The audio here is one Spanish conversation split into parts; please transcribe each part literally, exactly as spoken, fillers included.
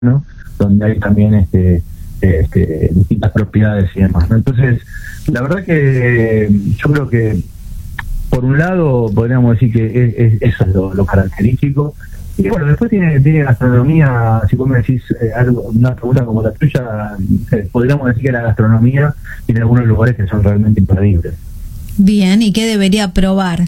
¿no? Donde hay también este, este, distintas propiedades y demás, ¿no? Entonces, la verdad que yo creo que, por un lado, podríamos decir que es, es, eso es lo, lo característico. Y bueno, después tiene, tiene gastronomía, si vos me decís eh, algo, una pregunta como la tuya, eh, podríamos decir que la gastronomía tiene algunos lugares que son realmente imperdibles. Bien, ¿y qué debería probar?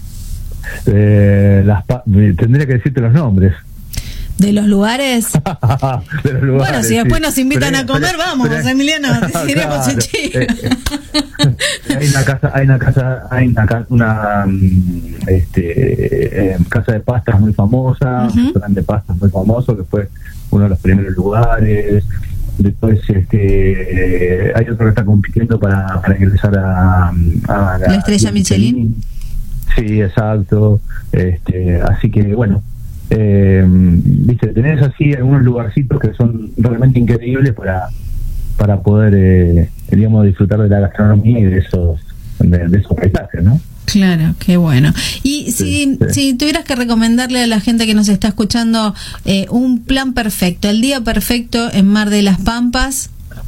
Eh, las pa- tendría que decirte los nombres. ¿De los lugares? De los lugares, bueno, si después sí. nos invitan pero, a comer, pero, vamos, pero, Emiliano, iremos claro, chichi. eh, eh, hay una casa, hay una casa, hay una, ca- una este, eh, casa de pastas muy famosa, Uh-huh. un restaurante de pastas muy famoso que fue uno de los primeros lugares. Después este, eh, hay otro que está compitiendo para, para ingresar a, a la, la estrella Michelin. Michelin. Sí, exacto. Este, así que bueno, eh, viste, tenés así algunos lugarcitos que son realmente increíbles para para poder, eh, digamos, disfrutar de la gastronomía y de esos de, de esos paisajes, ¿no? Claro, qué bueno. Y si, sí, sí. si tuvieras que recomendarle a la gente que nos está escuchando eh, un plan perfecto, el día perfecto en Mar de las Pampas.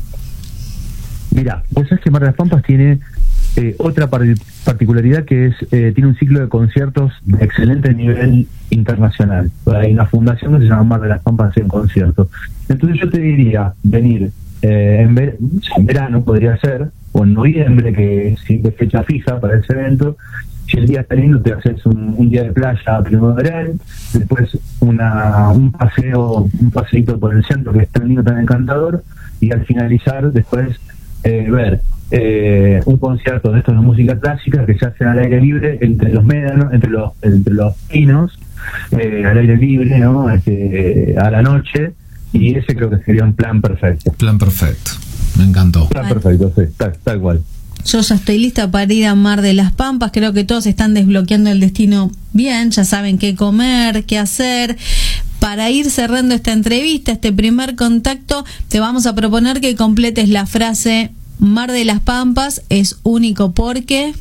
Mira, vos sabés que Mar de las Pampas tiene eh, otra par- particularidad que es, eh, tiene un ciclo de conciertos de excelente nivel internacional. Hay una fundación que se llama Mar de las Pampas en concierto. Entonces yo te diría venir eh, en, ver- en verano, podría ser, o en noviembre, que sí que es fecha fija para ese evento. Si el día está lindo, te haces un, un día de playa primaveral, después una un paseo, un paseíto por el centro que es tan lindo, tan encantador, y al finalizar después eh, ver eh, un concierto de estos de música clásica que se hacen al aire libre entre los médanos, entre los entre los pinos, eh, al aire libre, ¿no? Este, a la noche, y ese creo que sería un plan perfecto. Plan perfecto, me encantó. Plan perfecto, sí, tal, tal cual. Yo ya estoy lista para ir a Mar de las Pampas. Creo que todos están desbloqueando el destino bien, ya saben qué comer, qué hacer. Para ir cerrando esta entrevista, este primer contacto, te vamos a proponer que completes la frase: Mar de las Pampas es único porque...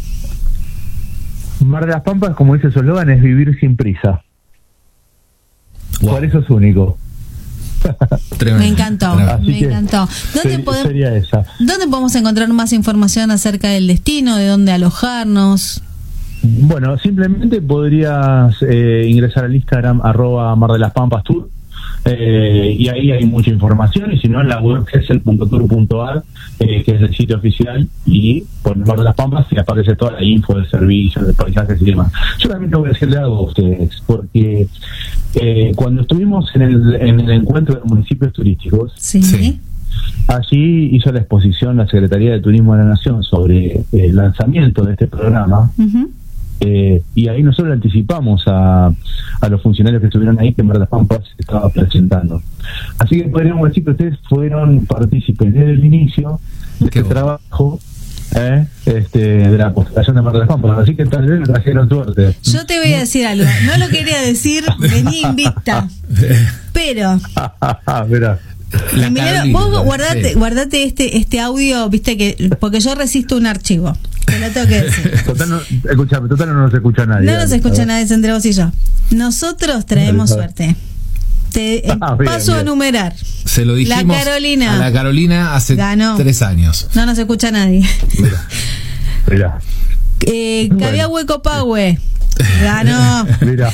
Mar de las Pampas, como dice su eslogan, es vivir sin prisa. Wow. Por eso es único. Tremendo, me encantó, tremendo. me encantó. ¿Dónde, Ser, podemos, sería esa. ¿Dónde podemos encontrar más información acerca del destino, de dónde alojarnos? Bueno, simplemente podrías eh, ingresar al Instagram arroba Mar de las Pampas Tour, eh, y ahí hay mucha información, y si no en la web gesell punto tour punto ar, eh, que es el sitio oficial, y por Mar de las Pampas y aparece toda la info del servicio, de paisajes y demás. Yo también tengo que decirle algo a ustedes, porque eh, cuando estuvimos en el, en el encuentro de municipios turísticos, Sí. Sí. allí hizo la exposición la Secretaría de Turismo de la Nación sobre el lanzamiento de este programa. Uh-huh. Eh, y ahí nosotros le anticipamos a, a los funcionarios que estuvieron ahí que Mar de las Pampas se estaba presentando. Así que podríamos decir que ustedes fueron partícipes desde el inicio de Qué este bueno. trabajo eh, este, de la constelación de Mar de las Pampas. Así que tal vez me trajeron suerte. Yo te voy a decir algo, no lo quería decir, vení invicta, pero... Mirá. La Emiliano, Carolina, vos guardate, sí. guardate este este audio, viste que porque yo resisto un archivo, te lo tengo que decir. Total, no, escuchame, total no nos escucha nadie. No nos escucha nadie entre vos y yo. Nosotros traemos Vale, suerte. Te eh, Ah, bien, paso a bien. enumerar. Se lo dijimos La Carolina. a la Carolina hace Ganó. tres años. No nos escucha nadie. Mira. Mirá, Eh, Bueno. Cabía Hueco Pahue. Ganó. mirá.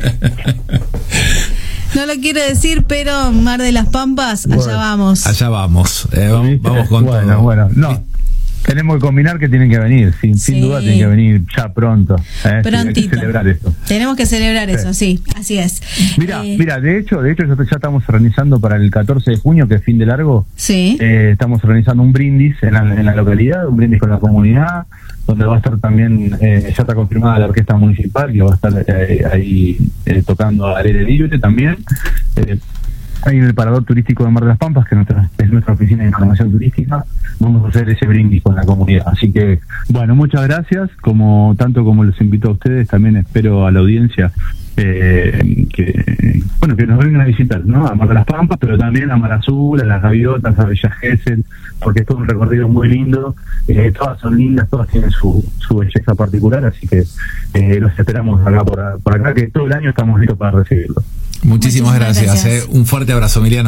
No lo quiero decir, pero Mar de las Pampas, allá Bueno, vamos. Allá vamos, eh, vamos, vamos con bueno, todo. bueno, no. Tenemos que combinar que tienen que venir, sin, Sí. sin duda tienen que venir ya pronto. ¿eh? Sí, hay Prontito. que celebrar esto. Tenemos que celebrar eso, sí, así es. Mira, Eh, mira, de hecho, de hecho ya, ya estamos organizando para el catorce de junio, que es fin de largo, Sí. eh, estamos organizando un brindis en la, en la localidad, un brindis con la comunidad, donde va a estar también, eh, ya está confirmada la orquesta municipal, que va a estar eh, ahí eh, tocando al aire libre también. Eh, Hay en el Parador Turístico de Mar de las Pampas, que nuestra, es nuestra oficina de información turística, vamos a hacer ese brindis con la comunidad. Así que, bueno, muchas gracias, como tanto como los invito a ustedes, también espero a la audiencia eh, que bueno que nos vengan a visitar, ¿no? A Mar de las Pampas, pero también a Mar Azul, a Las Gaviotas, a Villa Gesell, porque es todo un recorrido muy lindo. Eh, todas son lindas, todas tienen su, su belleza particular, así que eh, los esperamos acá por, por acá, que todo el año estamos listos para recibirlos. Muchísimas, Muchísimas gracias. gracias. Eh. Un fuerte abrazo, Emiliano.